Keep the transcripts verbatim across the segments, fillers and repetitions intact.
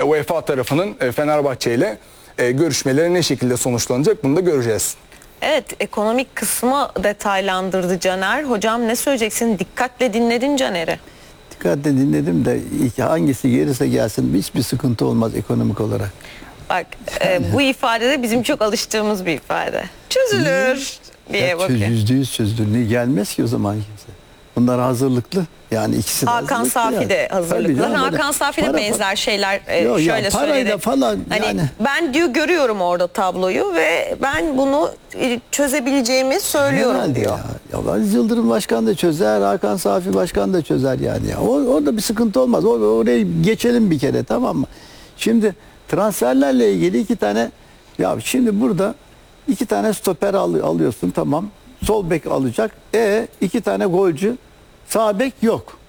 UEFA tarafının e, Fenerbahçe ile e, görüşmeleri ne şekilde sonuçlanacak bunu da göreceğiz. Evet, ekonomik kısmı detaylandırdı Caner. Hocam ne söyleyeceksin? Dikkatle dinledin Caner'i. Dikkatle dinledim de hangisi gelirse gelsin hiçbir sıkıntı olmaz ekonomik olarak. Bak e, bu ifade de bizim çok alıştığımız bir ifade. Çözülür diye bakıyor. Yüzde yüz çözülür. Niye gelmez ki o zaman kimse? Bunlar hazırlıklı. Yani ikisi de Hakan hazırlıklı Safi yani. de hazırlıklı. Tabii canım, Hakan Safi de para- benzer şeyler e, Yok ya, şöyle parayla söyledi. falan hani yani. ben diyor görüyorum orada tabloyu ve ben bunu e, çözebileceğimi söylüyorum Herhalde diyor. Ya. Ya Aziz Yıldırım Başkan da çözer, Hakan Safi Başkan da çözer yani. Ya. O, orada bir sıkıntı olmaz. O, oraya geçelim bir kere, tamam mı? Şimdi transferlerle ilgili iki tane, ya şimdi burada iki tane stoper al, alıyorsun, tamam. Sol bek alacak. E iki tane golcü, sağ bek yok.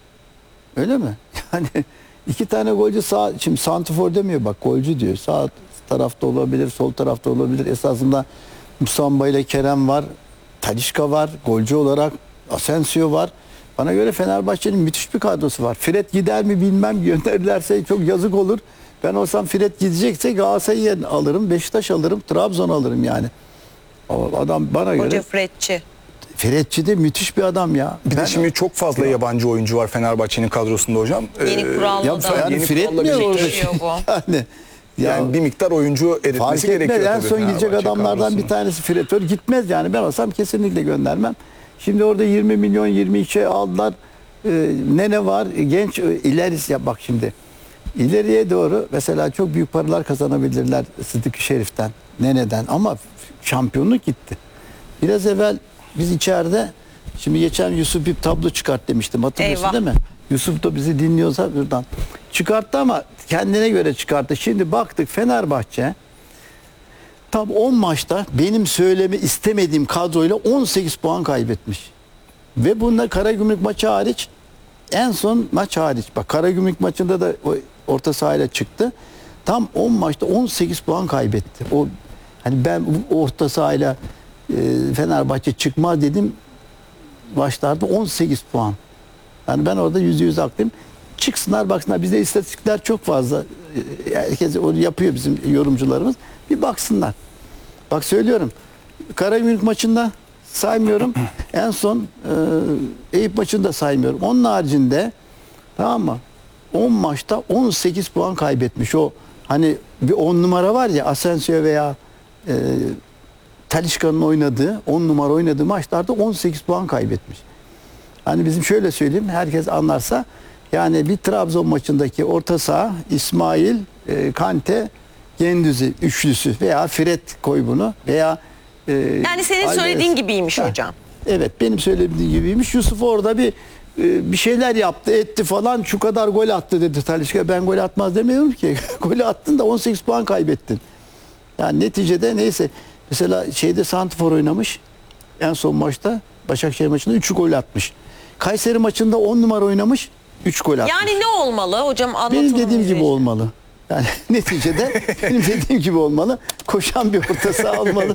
Öyle mi? Yani iki tane golcü sağ, şimdi santrfor demiyor bak, golcü diyor. Sağ tarafta olabilir, sol tarafta olabilir. Esasında Musamba ile Kerem var. Talisca var. Golcü olarak Asensio var. Bana göre Fenerbahçe'nin müthiş bir kadrosu var. Fred gider mi bilmem, gönderirlerse çok yazık olur. Ben olsam Fred gidecekse Galatasaray'ı alırım, Beşiktaş alırım, Trabzon alırım yani. O adam bana göre... Hoca Fredçi. Fredçi de müthiş bir adam ya. Bir ben, de şimdi çok fazla ya. yabancı oyuncu var Fenerbahçe'nin kadrosunda hocam. Yeni Ee, kuralla Ya da. yani Yeni Fred kuralla mi birlikte orada? değişiyor bu. Yani, ya, Yani bir miktar oyuncu fark eritmesi etmez. gerekiyor. En tabii son gidecek Fenerbahçe adamlardan kadrosunda. bir tanesi Fred. Gitmez yani. Ben olsam kesinlikle göndermem. Şimdi orada yirmi milyon yirmi iki aldılar. Ee, Nene var. Genç e, ilerisi ya bak şimdi. İleriye doğru mesela çok büyük paralar kazanabilirler Sıdık Şerif'ten, Nene'den, ama şampiyonluk gitti. Biraz evvel biz içeride, şimdi geçen Yusuf bir tablo çıkart demiştim, hatırlıyorsun Eyvah. değil mi? Yusuf da bizi dinliyorsa buradan çıkarttı ama kendine göre çıkarttı. Şimdi baktık Fenerbahçe tam on maçta benim söylemi istemediğim kadroyla on sekiz puan kaybetmiş. Ve bunda Karagümrük maçı hariç, en son maç hariç, bak Karagümrük maçında da o orta sahayla çıktı. Tam on maçta on sekiz puan kaybetti. O hani ben bu orta sahayla e, Fenerbahçe çıkmaz dedim maçlarda, on sekiz puan. Yani ben orada yüzde yüz haklıyım. Çıksınlar baksınlar. Bizde istatistikler çok fazla. E, Herkes onu yapıyor, bizim yorumcularımız. Bir baksınlar. Bak söylüyorum. Karagümrük maçında saymıyorum. En son e, Eyüp maçında saymıyorum. Onun haricinde, tamam mı? on maçta on sekiz puan kaybetmiş. O hani bir on numara var ya, Asensio veya e, Talisca'nın oynadığı, on numara oynadığı maçlarda on sekiz puan kaybetmiş. Hani bizim şöyle söyleyeyim, herkes anlarsa, yani bir Trabzon maçındaki orta saha İsmail, e, Kante, Gündüz'ü üçlüsü veya Fred koy bunu veya e, Yani senin Alvarez. söylediğin gibiymiş Ha, hocam. Evet, benim söylediğim gibiymiş. Yusuf orada bir e, bir şeyler yaptı, etti falan, şu kadar gol attı dedi Talisca. Ben gol atmaz demiyorum ki. Golü attın da on sekiz puan kaybettin. Yani neticede neyse. Mesela şeyde santrfor oynamış. En son maçta Başakşehir maçında üç gol atmış. Kayseri maçında on numara oynamış, üç gol atmış. Yani ne olmalı hocam, anlatalım. Benim dediğim gibi bize. olmalı. Yani neticede benim dediğim gibi olmalı. Koşan bir orta saha olmalı.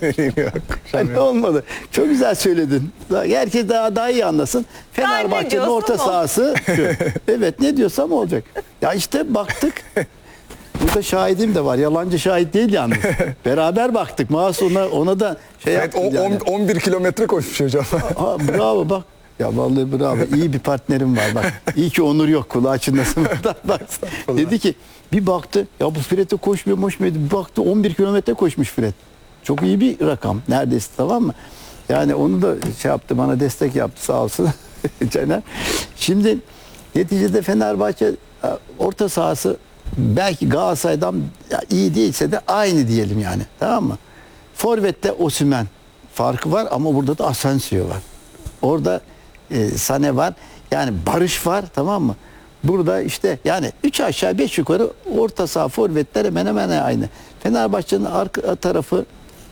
Yani olmalı. Çok güzel söyledin. Herkes daha daha iyi anlasın. Fenerbahçe'nin diyorsam orta o. sahası şu. Evet, ne diyorsam olacak. Ya işte baktık. Burada şahidim de var. Yalancı şahit değil yalnız. Beraber baktık. Maas ona, ona da şey Evet, yaptı o yani. on bir kilometre koşmuş hocam. Ha, bravo bak. Ya vallahi bravo. İyi bir partnerim var bak. İyi ki Onur yok, kulağı çınlasın. Bak. Dedi ki bir baktı ya bu Fred'e koşmuyor koşmuyor. Bir baktı on bir kilometre koşmuş Fred. Çok iyi bir rakam neredeyse, tamam mı? Yani onu da şey yaptı, bana destek yaptı sağ olsun Caner. Şimdi neticede Fenerbahçe orta sahası belki Galatasaray'dan iyi değilse de aynı diyelim yani, tamam mı? Forvet'te Osimhen farkı var ama burada da Asensio var. Orada e, Sane var. Yani Barış var, tamam mı? Burada işte yani üç aşağı beş yukarı orta saha forvetler hemen hemen aynı. Fenerbahçe'nin arka tarafı,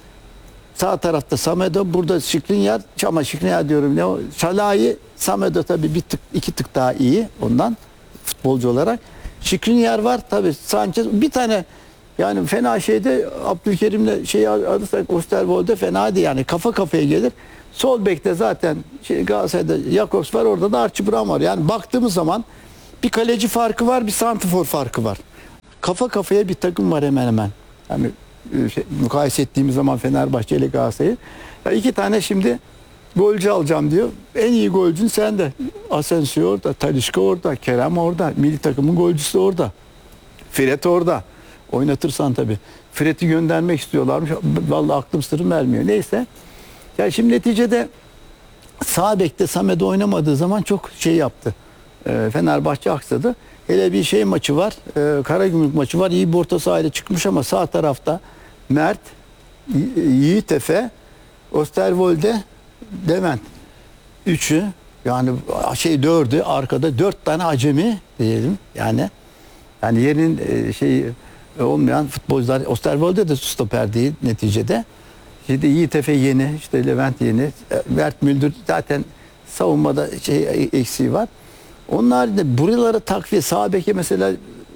sağ tarafta Samedo, burada Skriniar, ama Skriniar diyorum ne o? Şalayi, Samedo tabii bir tık iki tık daha iyi ondan futbolcu olarak. Skriniar var tabii, Sanchez bir tane, yani fena şeyde Abdülkerim'le şeyi alırsak Osterwold'de fena değil yani, kafa kafaya gelir. Sol bekte zaten şey, Galatasaray'da Jakobs var, orada da Archie Brown var. Yani baktığımız zaman bir kaleci farkı var, bir santrfor farkı var. kafa kafaya bir takım var hemen hemen. Yani e, şey, mukayese ettiğimiz zaman Fenerbahçe ile Galatasaray'ı. Ya iki tane şimdi golcü alacağım diyor. En iyi golcün sende. Asensio orada, Talisca orada, Kerem orada, milli takımın golcüsü orada. Fred orada. Oynatırsan tabii. Fred'i göndermek istiyorlarmış. Vallahi aklım sırrım ermiyor. Neyse. Ya şimdi neticede sağ bekte Samet oynamadığı zaman çok şey yaptı. E, Fenerbahçe aksadı. Hele bir şey maçı var. E, Karagümrük maçı var. İyi bir orta sahayla çıkmış ama sağ tarafta Mert, Y- Yiğit Efe, Osterwolde, Levent. Üçü yani şey dördü arkada dört tane acemi diyelim yani. Yani yerin e, şey olmayan futbolcular. Osterwolde de stoper değil neticede. Şimdi Yiğit Efe yeni, işte Levent yeni, Mert Müldür zaten savunmada şey eksiği var. Onun haricinde buralara takviye, sağ beke mesela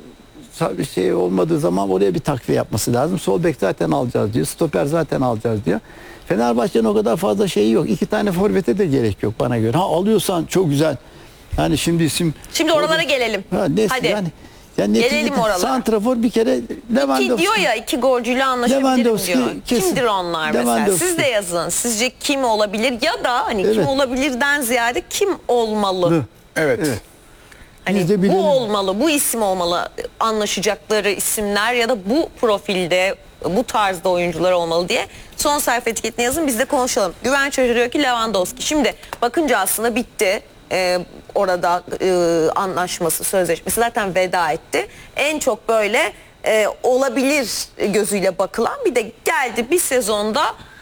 şey olmadığı zaman oraya bir takviye yapması lazım. Sol bek zaten alacağız diyor. Stoper zaten alacağız diyor. Fenerbahçe'nin o kadar fazla şeyi yok. İki tane forvete de gerek yok bana göre. Ha alıyorsan çok güzel. Yani şimdi isim... Şimdi oralara gelelim. Ha, neyse, Hadi. Yani, yani Gelelim oralara. Santrafor bir kere Lewandowski. Ki diyor ya iki golcüyle anlaşabilirim Lewandowski diyor. kesin. Kimdir onlar mesela? Lewandowski. Siz de yazın. Sizce kim olabilir ya da hani kim Evet. olabilirden ziyade kim olmalı? Evet. Evet. Hani Biz de bilelim. bu olmalı, bu isim olmalı anlaşacakları isimler ya da bu profilde, bu tarzda oyuncular olmalı diye son sayfa etiketini yazın, biz de konuşalım. Güven şaşırıyor ki Lewandowski. Şimdi bakınca aslında bitti. Ee, orada e, anlaşması, sözleşmesi zaten veda etti. En çok böyle e, olabilir gözüyle bakılan, bir de geldi bir sezonda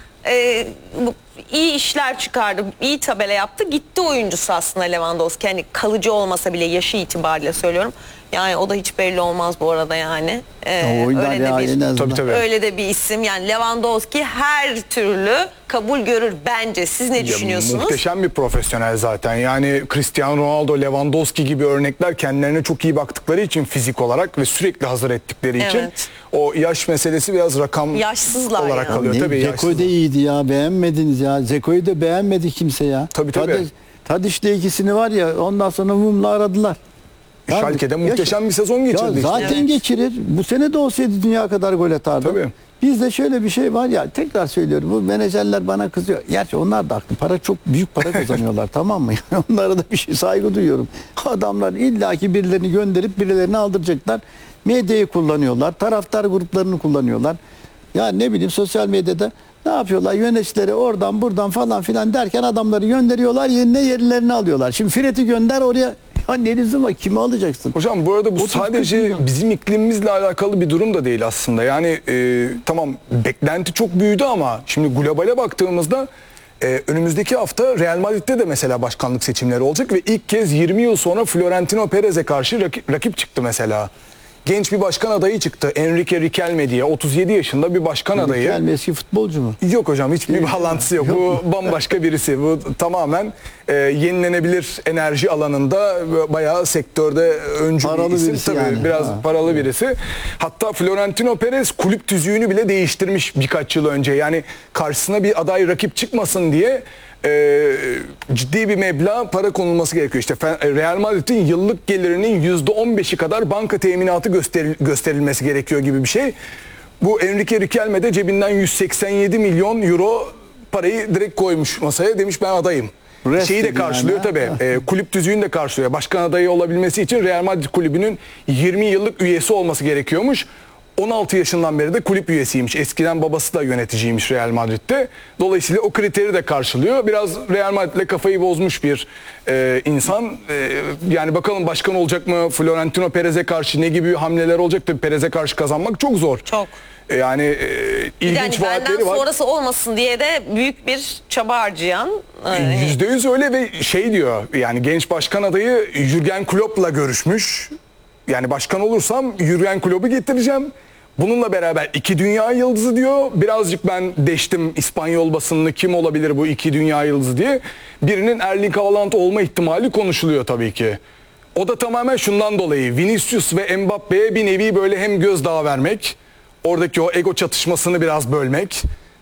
e, bu, iyi işler çıkardı, iyi tabela yaptı, gitti oyuncusu aslında Lewandowski. Yani kalıcı olmasa bile yaşı itibariyle söylüyorum. Yani o da hiç belli olmaz bu arada yani. Ee, oynar öyle de ya, bir en azından. Tabii, tabii. öyle de bir isim. Yani Lewandowski her türlü kabul görür bence. Siz ne Ya, düşünüyorsunuz? muhteşem bir profesyonel zaten. Yani Cristiano Ronaldo, Lewandowski gibi örnekler kendilerine çok iyi baktıkları için fizik olarak ve sürekli hazır ettikleri için Evet. o yaş meselesi biraz rakam Yaşsızlar olarak ya. kalıyor. Ne, Tabii Zeko yaşsızlar. da iyiydi ya, beğenmediniz ya. Zeko'yu da beğenmedi kimse ya. Tabii, tabii. Tadic, Tadic'le ikisini var ya, ondan sonra mumla aradılar. Ya, Schalke'de ya- muhteşem bir sezon geçirdi. Ya işte. zaten Evet. geçirir. Bu sene de olsaydı dünya kadar gol atardı. Tabii. Bizde şöyle bir şey var ya, tekrar söylüyorum, bu menajerler bana kızıyor. Gerçi onlar da haklı. Para, çok büyük para kazanıyorlar tamam mı? Yani onlara da bir şey, saygı duyuyorum. Adamlar illaki birilerini gönderip birilerini aldıracaklar. Medyayı kullanıyorlar. Taraftar gruplarını kullanıyorlar. Ya ne bileyim, sosyal medyada ne yapıyorlar? Yöneticileri oradan buradan falan filan derken adamları gönderiyorlar, yerine yerlerini alıyorlar. Şimdi Fred'i gönder oraya. Ya ne lüzum var? Kimi alacaksın? Hocam bu arada bu otuz kırk sadece milyon. bizim iklimimizle alakalı bir durum da değil aslında. Yani e, tamam beklenti çok büyüdü ama şimdi globale baktığımızda e, önümüzdeki hafta Real Madrid'de de mesela başkanlık seçimleri olacak ve ilk kez yirmi yıl sonra Florentino Perez'e karşı rakip, rakip çıktı mesela. Genç bir başkan adayı çıktı. Enrique Riquelme diye otuz yedi yaşında bir başkan adayı. Riquelme eski futbolcu mu? Yok hocam, hiçbir Değil. bağlantısı yok. Yok Bu bambaşka birisi. Bu tamamen e, yenilenebilir enerji alanında bayağı sektörde öncü Paralı bir isim. birisi Tabii yani. biraz Ha. paralı birisi. Hatta Florentino Perez kulüp tüzüğünü bile değiştirmiş birkaç yıl önce. Yani karşısına bir aday rakip çıkmasın diye e, ciddi bir meblağ para konulması gerekiyor. İşte Real Madrid'in yıllık gelirinin yüzde on beşi kadar banka teminatı gösteril, gösterilmesi gerekiyor gibi bir şey. Bu Enrique Riquelme de cebinden yüz seksen yedi milyon euro parayı direkt koymuş masaya. Demiş ben adayım. Rest Şeyi de ediyor karşılıyor yani, tabii. ha. E, kulüp tüzüğünü de karşılıyor. Başkan adayı olabilmesi için Real Madrid kulübünün yirmi yıllık üyesi olması gerekiyormuş. on altı yaşından beri de kulüp üyesiymiş. Eskiden babası da yöneticiymiş Real Madrid'de. Dolayısıyla o kriteri de karşılıyor. Biraz Real Madrid'le kafayı bozmuş bir e, insan. E, yani bakalım başkan olacak mı? Florentino Perez'e karşı ne gibi hamleler olacak? Tabii Perez'e karşı kazanmak çok zor. Çok. E, yani e, ilginç Yani benden vaatleri var. sonrası olmasın diye de büyük bir çaba harcayan. e, Yüzde yüz öyle ve şey diyor, yani genç başkan adayı Jürgen Klopp'la görüşmüş. Yani başkan olursam Jürgen Klopp'u getireceğim. Bununla beraber iki dünya yıldızı diyor. Birazcık ben deştim İspanyol basınını, kim olabilir bu iki dünya yıldızı diye. Birinin Erling Haaland olma ihtimali konuşuluyor tabii ki. O da tamamen şundan dolayı, Vinicius ve Mbappe'ye bir nevi böyle hem gözdağı vermek, oradaki o ego çatışmasını biraz bölmek.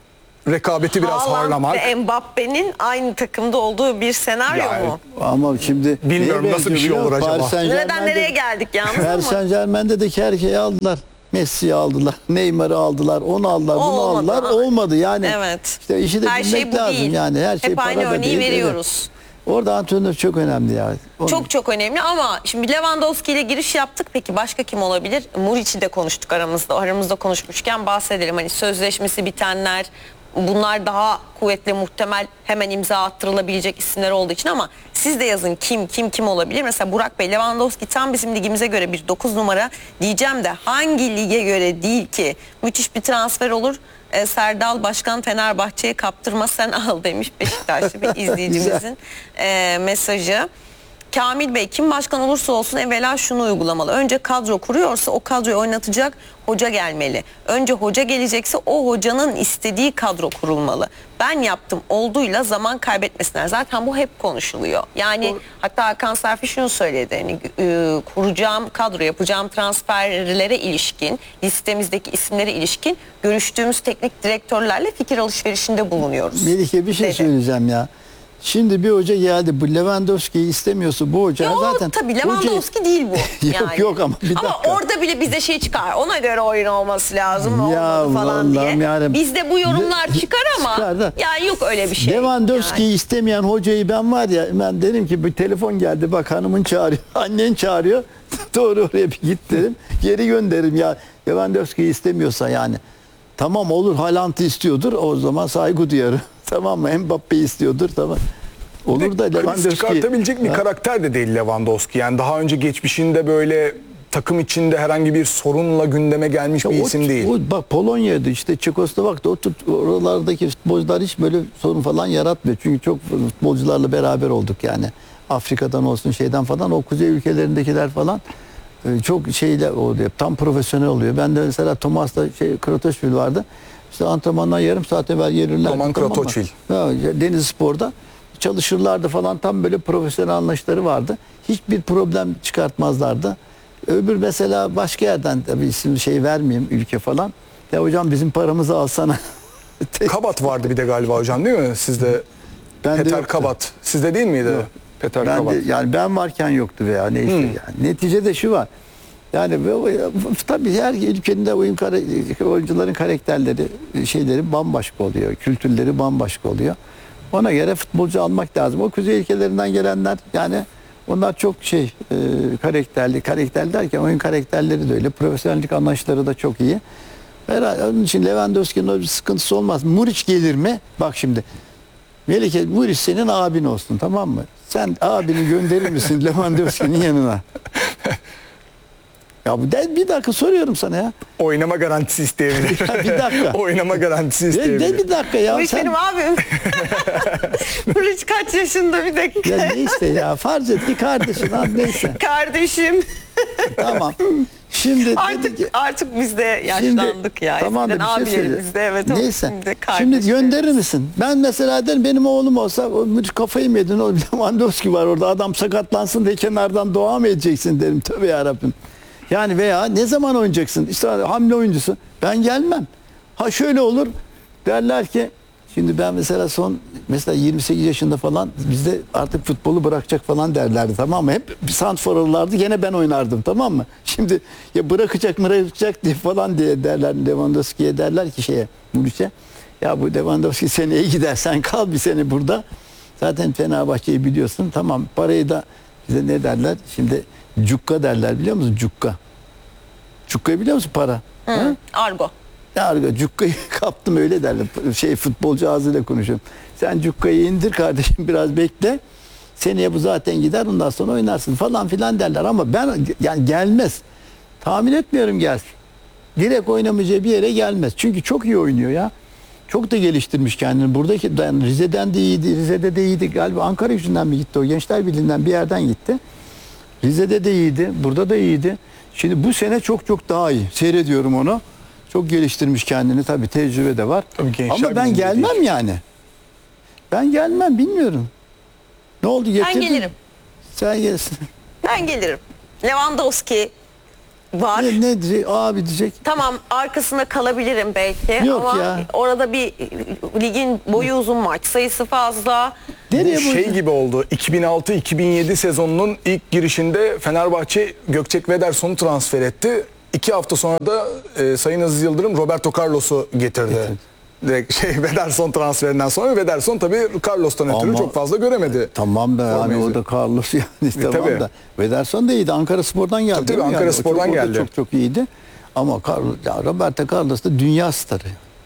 rekabeti biraz Haaland harlamak. ve Mbappe'nin aynı takımda olduğu bir senaryo Yani, mu? Ama şimdi Bilmiyorum neye nasıl bir şey benziyor olur biliyor musun? acaba? Paris Saint-Germain'de- Neden nereye geldik yalnız Paris ama? Saint Germain'de de her şeyi aldılar. Messi'yi aldılar, Neymar'ı aldılar, onu aldılar, bunu Olmadı. aldılar. Olmadı yani. Evet. İşte işi de Her bilmek şey bu lazım değil. yani. Her şey Hep aynı para da örneği değil. veriyoruz. Evet. Orada antrenör çok önemli ya. Onu- Çok çok önemli ama şimdi Lewandowski ile giriş yaptık. Peki başka kim olabilir? Muriç'i de konuştuk aramızda. Aramızda konuşmuşken bahsedelim. Hani sözleşmesi bitenler, bunlar daha kuvvetli, muhtemel hemen imza attırılabilecek isimler olduğu için ama siz de yazın kim kim kim olabilir? Mesela Burak Bey, Lewandowski tam bizim ligimize göre bir dokuz numara diyeceğim de hangi lige göre değil ki? Müthiş bir transfer olur. E, Serdal Başkan Fenerbahçe'ye kaptırma sen al demiş Beşiktaşlı bir izleyicimizin e, mesajı. Kamil Bey, kim başkan olursa olsun evvela şunu uygulamalı. Önce kadro kuruyorsa o kadroyu oynatacak hoca gelmeli. Önce hoca gelecekse o hocanın istediği kadro kurulmalı. Ben yaptım olduğuyla zaman kaybetmesinler. Zaten bu hep konuşuluyor. Yani o, hatta Hakan Serfi şunu söyledi. Hani, e, kuracağım kadro, yapacağım transferlere ilişkin, listemizdeki isimlere ilişkin görüştüğümüz teknik direktörlerle fikir alışverişinde bulunuyoruz. Melike bir şey dedi. söyleyeceğim ya. Şimdi bir hoca geldi, bu Lewandowski'yi istemiyorsa bu hoca Yo, zaten... tabii Lewandowski hocayı- değil bu. yok yani. yok ama bir dakika. Ama orada bile bize şey çıkar. Ona göre oyun olması lazım. Ya olmadı falan diye. Allah'ım yani- Bizde bu yorumlar Le- çıkar ama çıkar da. ya yok öyle bir şey. Lewandowski'yi Yani. istemeyen hocayı ben var ya, ben dedim ki bir telefon geldi, bak hanımın çağırıyor, annen çağırıyor. Doğru oraya bir git dedim. Geri gönderirim ya. Lewandowski'yi istemiyorsa yani. Tamam olur, Haaland'ı istiyordur, o zaman saygı duyarım. Tamam mı? Mbappe'yi istiyordur, tamam. Olur da Kriz Lewandowski çıkartabilecek bir Ha? karakter de değil Lewandowski. Yani daha önce geçmişinde böyle takım içinde herhangi bir sorunla gündeme gelmiş bir O- isim değil. O, bak Polonya'da işte Çekoslovak'ta o tut, oralardaki futbolcular hiç böyle sorun falan yaratmıyor. Çünkü çok futbolcularla beraber olduk yani. Afrika'dan olsun şeyden falan, o kuzey ülkelerindekiler falan e, çok şeyle oluyor. Tam profesyonel oluyor. Ben de mesela Thomas'ta şey Kratoşvili vardı. İşte antrenmandan yarım saat evvel gelirler. Roman tamam mı? Kratoçvili. Ha, Denizlispor'da çalışırlardı falan, tam böyle profesyonel anlayışları vardı. Hiçbir problem çıkartmazlardı. Öbür mesela başka yerden, tabii isim şey vermeyeyim, ülke falan. Ya hocam bizim paramızı alsana. Kabat vardı bir de galiba hocam, değil mi? Sizde Ben de Peter yoktu. Kabat. Sizde değil miydi? Yok. Peter Ben Kabat. de, yani ben varken yoktu veya neyse Hmm. yani. Neticede şu var. Yani ve- tabii her ülkenin de oyun kare- oyuncuların karakterleri, şeyleri bambaşka oluyor. Kültürleri bambaşka oluyor. Ona göre futbolcu almak lazım. O kuzey ülkelerinden gelenler yani onlar çok şey e, karakterli. Karakterli derken oyun karakterleri de öyle. Profesyonellik anlayışları da çok iyi. Herhalde onun için Lewandowski'nin o bir sıkıntısı olmaz. Muriç gelir mi? Bak şimdi. Melike, Muriç senin abin olsun, tamam mı? Sen abini gönderir misin Lewandowski'nin yanına? Ya bu de, bir dakika soruyorum sana ya. Oynama garantisi isteyebilir. Ya bir dakika. Oynama garantisi De, isteyebilir. de bir dakika ya. Muriç Sen, benim abim. Muriç kaç yaşında bir dakika. ya neyse ya, farz et ki kardeşin abi, neyse. Kardeşim. Tamam. Şimdi dedi Artık ki- artık biz de yaşlandık ya. Tamam da Eskiden bir şey abilerimiz söyle. de evet. ama Neyse. Şimdi, Şimdi kardeşlerimiz. gönderir misin? Ben mesela derim, benim oğlum olsa o kafayı mı yedin oğlum, Lewandowski var orada, adam sakatlansın diye kenardan dua mı edeceksin derim. Tövbe yarabbim. Yani veya ne zaman oynayacaksın? İşte hamle oyuncusu. Ben gelmem. Ha şöyle olur. Derler ki şimdi ben mesela son mesela yirmi sekiz yaşında falan bizde artık futbolu bırakacak falan derlerdi, tamam mı? Hep santrfor alırlardı, gene ben oynardım, tamam mı? Şimdi ya bırakacak mı bırakacak diye falan diye derler Lewandowski'ye, derler ki şeye Muriç'e, ya bu Lewandowski seneye gidersen kal bir sene burada. Zaten Fenerbahçe'yi biliyorsun, tamam, parayı da bize ne derler şimdi, cukka derler, biliyor musun, cukka? Cukka'yı biliyor musun, para? Hı, Ha? Argo. Ya argo cukkayı kaptım öyle derler. Şey, futbolcu ağzıyla konuşuyorum. Sen cukkayı indir kardeşim, biraz bekle. Seneye bu zaten gider, ondan sonra oynarsın falan filan derler, ama ben yani gelmez. Tahmin etmiyorum gelsin. Direkt oynamayacağı bir yere gelmez. Çünkü çok iyi oynuyor ya. Çok da geliştirmiş kendini. Buradaki yani Rize'den de iyiydi. Rize'de de iyiydi. Galiba Ankara yüzünden mi gitti o? Gençler Birliği'nden bir yerden gitti. Rize'de de iyiydi. Burada da iyiydi. Şimdi bu sene çok çok daha iyi. Seyrediyorum onu. Çok geliştirmiş kendini. Tabii tecrübe de var. Tabii Gençler Ama ben Birliği'nde gelmem değil. yani. Ben gelmem, bilmiyorum. Ne oldu, getirdin? Ben gelirim. Sen gelsin. Ben gelirim. Lewandowski Var. Ne, ne diyecek? Abi diyecek. Tamam, arkasında kalabilirim belki Yok ama ya. orada bir ligin boyu uzun, maç sayısı fazla. Nereye Bu şey gibi oldu. iki bin altı iki bin yedi sezonunun ilk girişinde Fenerbahçe Gökçek Vederson'u transfer etti. İki hafta sonra da e, Sayın Aziz Yıldırım Roberto Carlos'u getirdi. Direkt şey Vederson transferinden sonra Vederson tabii Carlos'tan ötürü Ama- çok fazla göremedi. Tamam da hani Formayı. orada Carlos yani tamam tabii. da. Vederson da iyiydi. Ankara Spor'dan geldi. Tabii, değil mi? Ankara Yani o Spor'dan çok, o da geldi. Çok çok iyiydi. Ama Carlos, ya Roberto Carlos da dünya starı.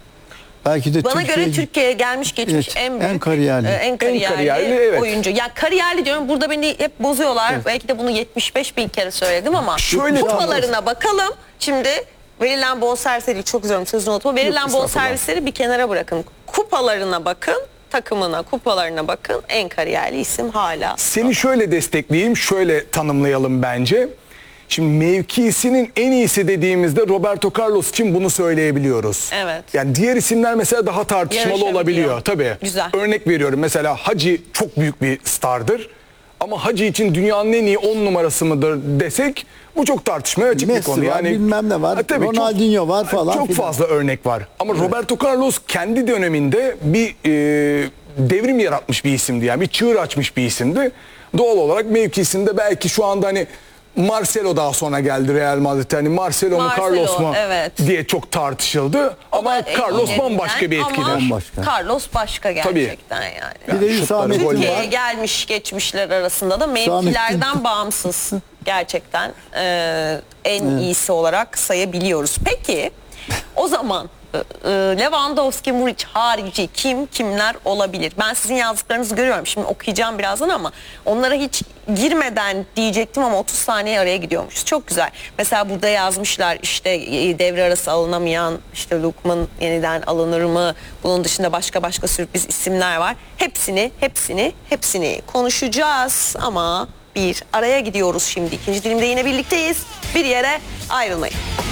Belki de Bana Türkiye, göre Türkiye'ye gelmiş geçmiş Evet, en en büyük, kariyerli. e, en kariyerli, kariyerli, evet. oyuncu. Ya kariyerli diyorum, burada beni hep bozuyorlar. Belki de bunu yetmiş beş bin kere söyledim ama Şöyle kupalarına bakalım. Şimdi verilen bonservisleri, çok üzüldüm sözünü unutma. Verilen estağfurullah. bonservisleri bir kenara bırakın. Kupalarına bakın, takımına, kupalarına bakın. En kariyerli isim hala. Seni şöyle destekleyeyim, şöyle tanımlayalım bence. Şimdi mevkisinin en iyisi dediğimizde Roberto Carlos için bunu söyleyebiliyoruz. Evet. Yani diğer isimler mesela daha tartışmalı Yarışabiliyor. olabiliyor tabii. Güzel. Örnek veriyorum, mesela Hacı çok büyük bir stardır. Ama Hacı için dünyanın en iyi on numarası mıdır desek bu çok tartışmaya açık Messi bir konu. var, bilmem ne var, tabii Ronaldinho var falan Çok filan. fazla örnek var. Ama Roberto Carlos kendi döneminde bir e, devrim yaratmış bir isimdi. Yani bir çığır açmış bir isimdi. Doğal olarak mevkisinde belki şu anda hani Marcelo daha sonra geldi Real Madrid'e. Hani Marcelo mu Marcelo, Carlos mu evet. diye çok tartışıldı. O Ama da en Carlos iyilerinden bambaşka bir etkidir. Ama Bambaşka. Carlos başka gerçekten yani. Bir de şutları, İsa'nın golleri. Türkiye'ye var. gelmiş geçmişler arasında da Hüsamettin. mevkilerden bağımsız gerçekten e, en iyisi olarak sayabiliyoruz. Peki o zaman e, e, Lewandowski, Muric harici kim kimler olabilir? Ben sizin yazdıklarınızı görüyorum. Şimdi okuyacağım birazdan ama onlara hiç girmeden diyecektim ama otuz saniye araya gidiyormuşuz. Çok güzel. Mesela burada yazmışlar işte e, devre arası alınamayan, işte Lukman yeniden alınır mı? Bunun dışında başka başka sürpriz isimler var. Hepsini, hepsini, hepsini konuşacağız ama bir araya gidiyoruz şimdi. İkinci dilimde yine birlikteyiz. Bir yere ayrılmayın.